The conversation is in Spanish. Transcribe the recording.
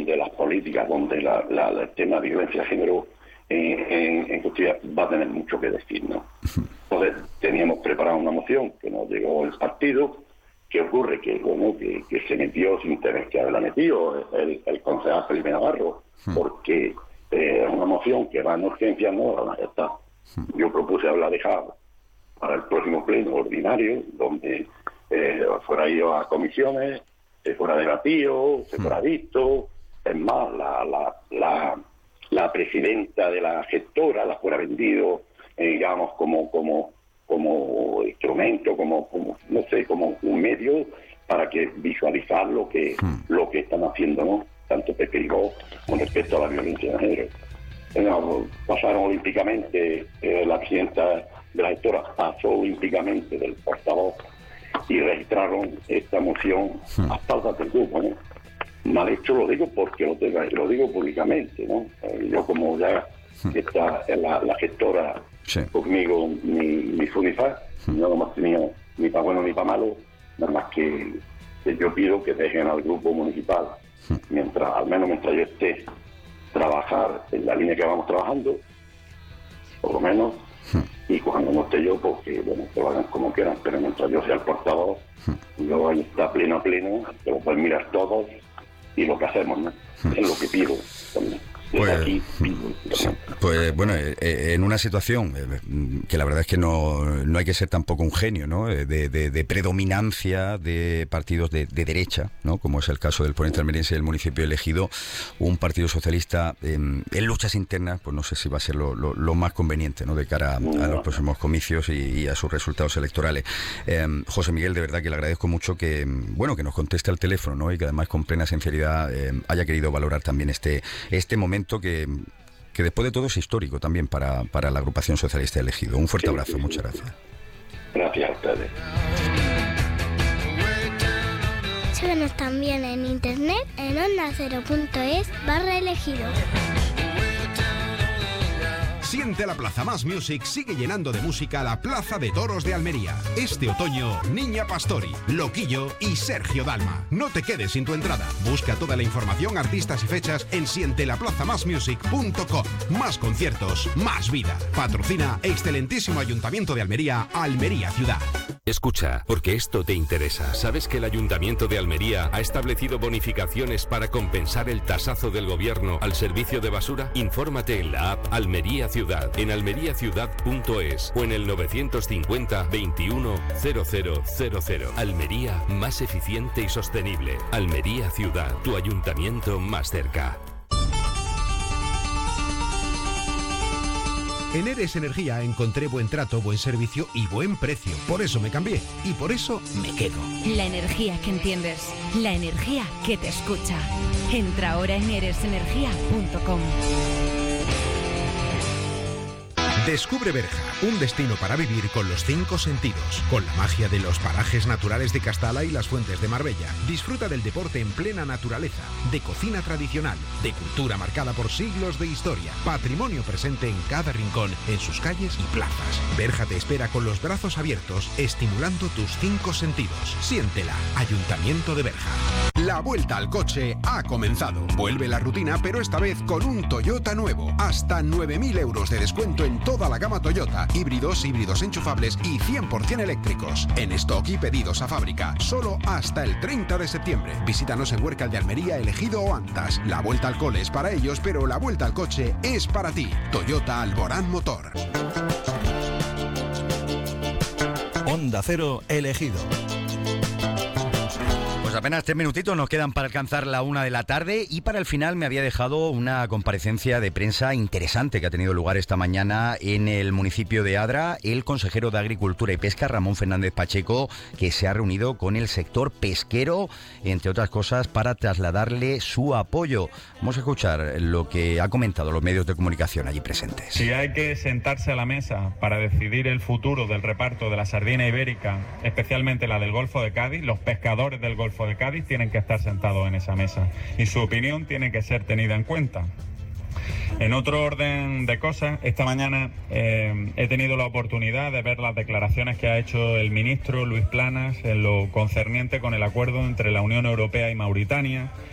donde las políticas, donde el tema de violencia de género en Castilla va a tener mucho que decir, ¿no? Entonces teníamos preparado una moción que nos llegó el partido. ¿Qué ocurre? Que bueno, que se metió sin tener que haberla metido el concejal Felipe Navarro, porque es una moción que va en urgencia, no, ya está. Yo propuse haberla dejado para el próximo pleno ordinario, donde fuera ido a comisiones, se fuera debatido, se fuera visto. Es más, la presidenta de la gestora la fuera vendido, digamos, como instrumento, como no sé, como un medio para que visualizar lo que están haciendo, ¿no? Tanto Pepe y Vox con respecto a la violencia de género. Bueno, pasaron olímpicamente, la presidenta de la gestora pasó olímpicamente del portavoz y registraron esta moción a espaldas del grupo, ¿no? Mal hecho lo digo porque lo digo públicamente, ¿no? Yo como ya está la gestora conmigo, mi FUNIFA, no hemos tenido ni para bueno ni para malo, nada más que yo pido que dejen al grupo municipal, al menos mientras yo esté, trabajar en la línea que vamos trabajando, por lo menos, y cuando no esté yo, pues que lo hagan como quieran, pero mientras yo sea el portavoz, yo ahí está pleno, que lo pueden mirar todos, y lo que hacemos, ¿no? Es lo que pido también. Pues bueno, en una situación que la verdad es que no hay que ser tampoco un genio, ¿no? De predominancia de partidos de derecha, ¿no? Como es el caso del ponente almeriense del municipio elegido, un partido socialista en luchas internas, pues no sé si va a ser lo más conveniente, ¿no? De cara a los próximos comicios y a sus resultados electorales. José Miguel, de verdad que le agradezco mucho que nos conteste al teléfono, ¿no? Y que además con plena sinceridad haya querido valorar también este momento que después de todo es histórico también para la agrupación socialista elegido. Un fuerte abrazo, muchas gracias. Gracias a ustedes. Síguenos también en internet en ondacero.es/elegido. Siente la Plaza Más Music sigue llenando de música la Plaza de Toros de Almería. Este otoño, Niña Pastori, Loquillo y Sergio Dalma. No te quedes sin tu entrada. Busca toda la información, artistas y fechas en sientelaplazamasmusic.com. Más conciertos, más vida. Patrocina excelentísimo Ayuntamiento de Almería, Almería Ciudad. Escucha, porque esto te interesa. ¿Sabes que el Ayuntamiento de Almería ha establecido bonificaciones para compensar el tasazo del gobierno al servicio de basura? Infórmate en la app Almería Ciudad, en almeriaciudad.es o en el 950 21 0000. Almería, más eficiente y sostenible. Almería Ciudad, tu ayuntamiento más cerca. En Eres Energía encontré buen trato, buen servicio y buen precio. Por eso me cambié y por eso me quedo. La energía que entiendes, la energía que te escucha. Entra ahora en eresenergia.com. Descubre Berja, un destino para vivir con los 5 sentidos, con la magia de los parajes naturales de Castala y las fuentes de Marbella. Disfruta del deporte en plena naturaleza, de cocina tradicional, de cultura marcada por siglos de historia, patrimonio presente en cada rincón, en sus calles y plazas. Berja te espera con los brazos abiertos, estimulando tus 5 sentidos. Siéntela, Ayuntamiento de Berja. La vuelta al coche ha comenzado. Vuelve la rutina, pero esta vez con un Toyota nuevo. Hasta 9.000 euros de descuento en toda la gama Toyota, híbridos enchufables y 100% eléctricos. En stock y pedidos a fábrica, solo hasta el 30 de septiembre. Visítanos en Huércal de Almería, Elegido o Antas. La vuelta al cole es para ellos, pero la vuelta al coche es para ti. Toyota Alborán Motor. Onda Cero Elegido. Pues apenas 3 minutitos nos quedan para alcanzar la 1 de la tarde y para el final me había dejado una comparecencia de prensa interesante que ha tenido lugar esta mañana en el municipio de Adra. El consejero de Agricultura y Pesca, Ramón Fernández Pacheco, que se ha reunido con el sector pesquero, entre otras cosas, para trasladarle su apoyo. Vamos a escuchar lo que ha comentado los medios de comunicación allí presentes. Si hay que sentarse a la mesa para decidir el futuro del reparto de la sardina ibérica, especialmente la del Golfo de Cádiz, los pescadores del Golfo de Cádiz tienen que estar sentados en esa mesa y su opinión tiene que ser tenida en cuenta. En otro orden de cosas, esta mañana he tenido la oportunidad de ver las declaraciones que ha hecho el ministro Luis Planas en lo concerniente con el acuerdo entre la Unión Europea y Mauritania